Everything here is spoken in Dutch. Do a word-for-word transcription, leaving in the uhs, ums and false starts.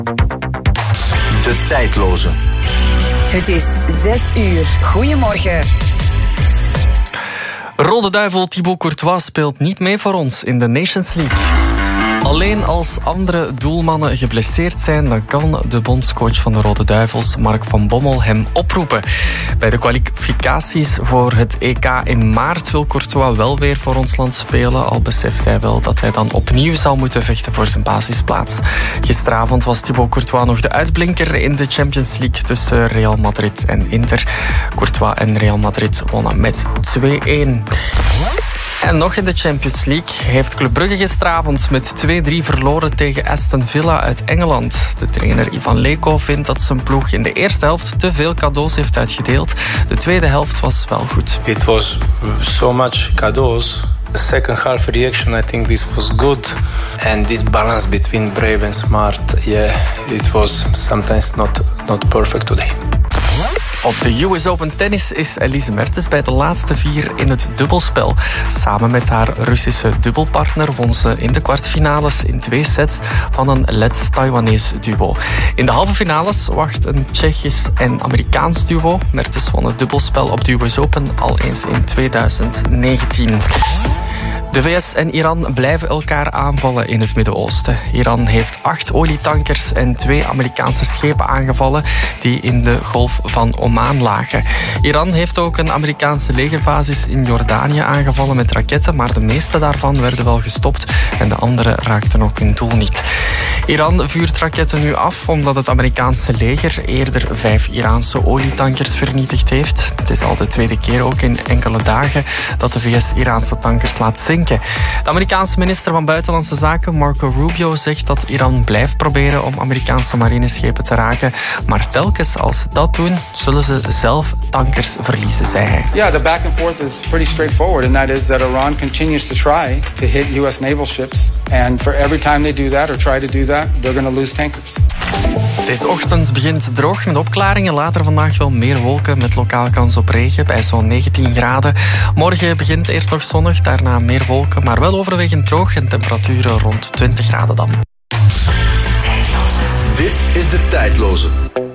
De tijdloze. Het is zes uur. Goedemorgen. Rode Duivel Thibaut Courtois speelt niet mee voor ons in de Nations League. Alleen als andere doelmannen geblesseerd zijn, dan kan de bondscoach van de Rode Duivels, Mark van Bommel, hem oproepen. Bij de kwalificaties voor het E K in maart wil Courtois wel weer voor ons land spelen, al beseft hij wel dat hij dan opnieuw zal moeten vechten voor zijn basisplaats. Gisteravond was Thibaut Courtois nog de uitblinker in de Champions League tussen Real Madrid en Inter. Courtois en Real Madrid wonnen met twee-een. En nog in de Champions League heeft Club Brugge gisteravond met twee-drie verloren tegen Aston Villa uit Engeland. De trainer Ivan Leko vindt dat zijn ploeg in de eerste helft te veel cadeaus heeft uitgedeeld. De tweede helft was wel goed. It was so much cadeaus. The second half reaction, I think this was good. And this balance between brave and smart, yeah, it was sometimes not, not perfect today. Op de U S Open tennis is Elise Mertens bij de laatste vier in het dubbelspel. Samen met haar Russische dubbelpartner won ze in de kwartfinales in twee sets van een Lets-Taiwanees duo. In de halve finales wacht een Tsjechisch en Amerikaans duo. Mertens won het dubbelspel op de U S Open al eens in tweeduizend negentien. De V S en Iran blijven elkaar aanvallen in het Midden-Oosten. Iran heeft acht olietankers en twee Amerikaanse schepen aangevallen die in de Golf van Oman lagen. Iran heeft ook een Amerikaanse legerbasis in Jordanië aangevallen met raketten, maar de meeste daarvan werden wel gestopt en de andere raakten ook hun doel niet. Iran vuurt raketten nu af omdat het Amerikaanse leger eerder vijf Iraanse olietankers vernietigd heeft. Het is al de tweede keer ook in enkele dagen dat de V S Iraanse tankers laat zinken. De Amerikaanse minister van Buitenlandse Zaken, Marco Rubio, zegt dat Iran blijft proberen om Amerikaanse marineschepen te raken. Maar telkens als ze dat doen, zullen ze zelf tankers verliezen, zei hij. Yeah, the back and forth is pretty straightforward. And that is that Iran continues to try to hit U S naval ships. And for every time they do that or try to do that, they're going to lose tankers. Deze ochtend begint droog met opklaringen. Later vandaag wel meer wolken met lokaal kans op regen bij zo'n negentien graden. Morgen begint eerst nog zonnig, daarna meer wolken, maar wel overwegend droog en temperaturen rond twintig graden dan. Dit is de tijdloze.